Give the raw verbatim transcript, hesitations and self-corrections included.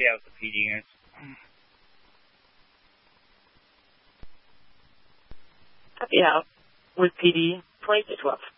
yeah, with the P D units. Yeah, with P D, twenty to twelve.